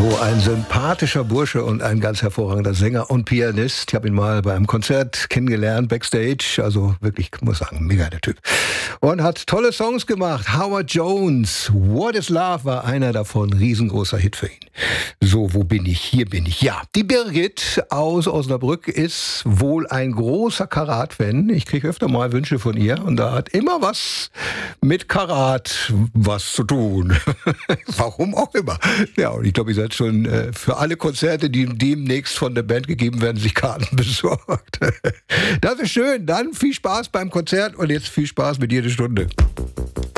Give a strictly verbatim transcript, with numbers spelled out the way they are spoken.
So ein sympathischer Bursche und ein ganz hervorragender Sänger und Pianist. Ich habe ihn mal beim Konzert kennengelernt, Backstage. Also wirklich, ich muss sagen, mega der Typ. Und hat tolle Songs gemacht. Howard Jones, What is Love war einer davon. Riesengroßer Hit für ihn. So, wo bin ich? Hier bin ich. Ja, die Birgit aus Osnabrück ist wohl ein großer Karat-Fan. Ich kriege öfter mal Wünsche von ihr und da hat immer was mit Karat was zu tun. Warum auch immer. Ja, und ich glaube, ihr seid schon äh, für alle Konzerte, die demnächst von der Band gegeben werden, sich Karten besorgt. Das ist schön. Dann viel Spaß beim Konzert und jetzt viel Spaß mit jeder Stunde.